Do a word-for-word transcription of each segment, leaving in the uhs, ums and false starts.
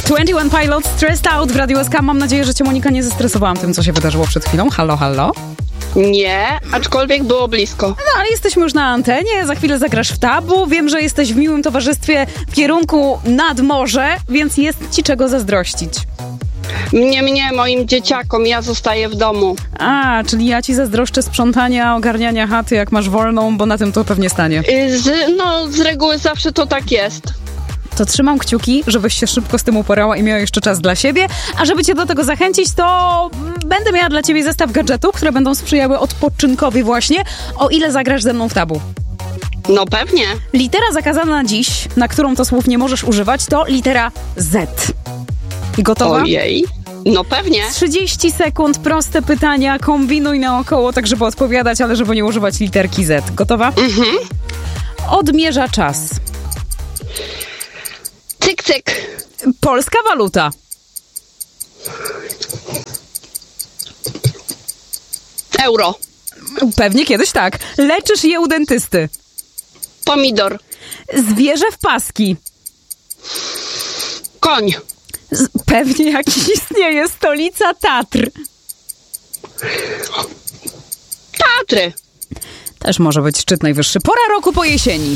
dwadzieścia jeden Pilots, Stressed Out w Radiu S K. Mam nadzieję, że cię, Monika, nie zestresowałam tym, co się wydarzyło przed chwilą. Halo, halo. Nie, aczkolwiek było blisko. No, ale jesteśmy już na antenie, za chwilę zagrasz w Tabu. Wiem, że jesteś w miłym towarzystwie w kierunku nad morze, więc jest ci czego zazdrościć. Mnie, mnie, moim dzieciakom, ja zostaję w domu. A, czyli ja ci zazdroszczę sprzątania, ogarniania chaty, jak masz wolną, bo na tym to pewnie stanie. Z, no, z reguły zawsze to tak jest. To trzymam kciuki, żebyś się szybko z tym uporała i miała jeszcze czas dla siebie. A żeby cię do tego zachęcić, to będę miała dla ciebie zestaw gadżetów, które będą sprzyjały odpoczynkowi właśnie, o ile zagrasz ze mną w Tabu. No pewnie. Litera zakazana na dziś, na którą to słów nie możesz używać, to litera Z. Gotowa? Ojej. No pewnie. trzydzieści sekund, proste pytania, kombinuj naokoło, tak żeby odpowiadać, ale żeby nie używać literki Z. Gotowa? Mhm. Odmierza czas. Cyk, cyk. Polska waluta. Euro. Pewnie kiedyś tak. Leczysz je u dentysty. Pomidor. Zwierzę w paski. Koń. Z- pewnie jakiś istnieje. Stolica Tatr. Tatry. Też może być szczyt najwyższy. Pora roku po jesieni.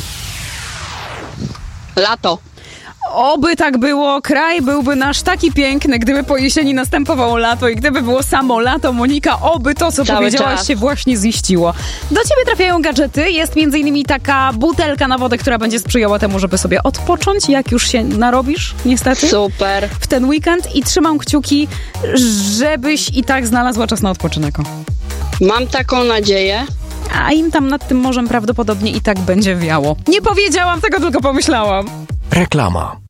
Lato. Oby tak było, kraj byłby nasz taki piękny, gdyby po jesieni następowało lato i gdyby było samo lato. Monika, oby to, co Cały powiedziałaś, czas. się właśnie ziściło. Do ciebie trafiają gadżety. Jest między innymi taka butelka na wodę, która będzie sprzyjała temu, żeby sobie odpocząć, jak już się narobisz, niestety, Super. w ten weekend. I trzymam kciuki, żebyś i tak znalazła czas na odpoczynek. Mam taką nadzieję. A im tam nad tym morzem prawdopodobnie i tak będzie wiało. Nie powiedziałam tego, tylko pomyślałam. Reklama.